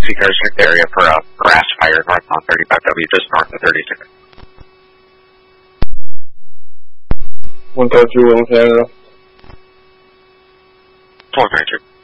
Seacoast area for a grass fire northbound 35W, just north of 36. 132 in Canada. 492.